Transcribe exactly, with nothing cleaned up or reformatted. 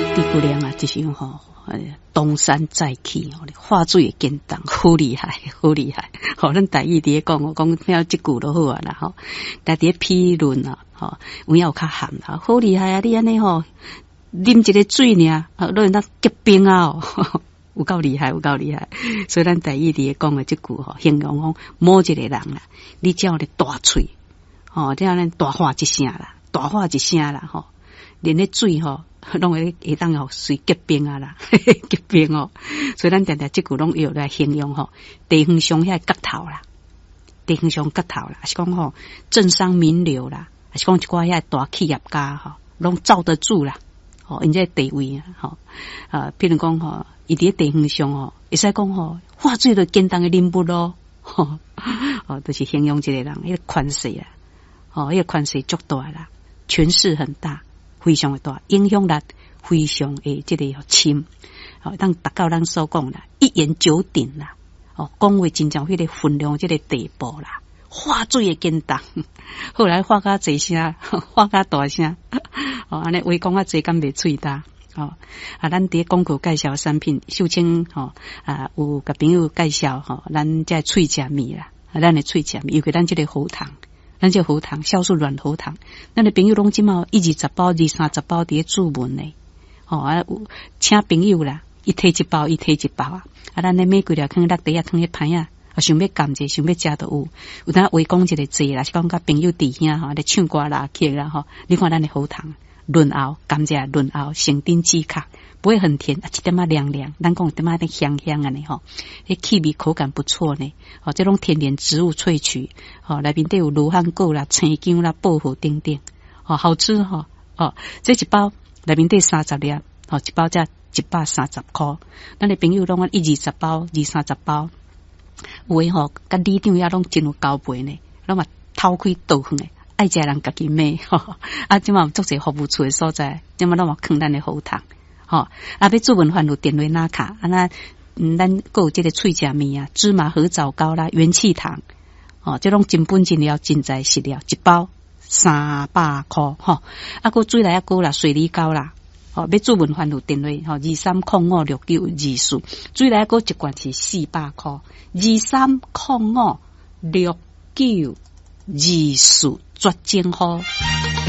地姑娘啊，就是吼，东山再起哦，化水的简单，好厉害，好厉害。吼，咱台语伫讲，我讲听即句就好啊啦吼。但伫批论啊，吼，有影有较含啦，好厉害啊！你安尼吼，啉一个水尔，啊，落那结冰啊哦，有够厉害，有够厉害。所以咱台语伫讲的即句吼，形容讲某一个人啦，你只要咧大喙，吼，这样咧大话一声啦，大话一声啦，吼，连咧水吼。拢会会当吼随结冰啊啦，结冰哦，所以咱常常即句拢用来形容吼地方上遐角头啦，地方上角头啦，是讲吼政商名流啦，是讲一寡遐大企业家吼，拢罩得住啦，吼因这地位啊，吼啊，譬如讲吼，伊伫地方上吼，会使讲吼化水就简单的人物咯，吼，哦，就是形容一个人迄个权势啦，吼，迄个权势足大啦，权势很大。非常的大，影响力非常的这个深，哦，当达到咱所讲啦，一言九鼎啦，哦，讲话真正迄个分量这个地步啦，话最的简单，后来话较侪声，话较大声，哦，安尼话讲较侪，敢袂喙焦，哦，啊，咱伫广告介绍产品，秀清吼啊，有甲朋友介绍吼，咱这喙食米啦，啊，咱的喙食米，尤其咱这个喉糖。咱这喉糖，酵素软喉糖，咱的朋友拢即嘛一二十包、二三十包伫注文呢。哦啊，请朋友啦，一摕一包，一摕一包啊。啊，咱咧每几条坑落地啊，坑迄盘啊，啊想要甘者，想要食都有。有当围讲一个坐啦，是讲甲朋友弟兄吼咧唱歌啦、曲啦吼。你看咱的喉糖，润喉，甘蔗润喉，成丁止咳，不会很甜，啊，一点仔凉凉，咱讲一点仔咧香香安尼吼，迄气味口感不错呢。哦，这种天然植物萃取，哦，内面都有罗汉果啦、青姜啦、薄荷等等，哦，好吃哈、哦。哦，这一包内面得三十粒，哦，一包才一百三十块。咱的朋友拢一二十包、二三十包，有诶吼，甲里长也拢真有交配呢，拢嘛偷开倒远诶，爱食人家己买，吼，啊，即嘛有足侪服务处诶所在，即嘛拢嘛藏咱诶喉糖，吼、哦，啊，要做文饭有电话拿卡，啊那。嗯，咱还有这个脆食面啊，芝麻和枣糕啦，元气糖，哦，这种真本真料真材实料，一包三百块吼，啊，个水来啊个啦，水梨糕啦，哦，要做文饭有电话吼，二三空五六九二四，水来个一罐是四百块，二三空五六九二四，绝情好。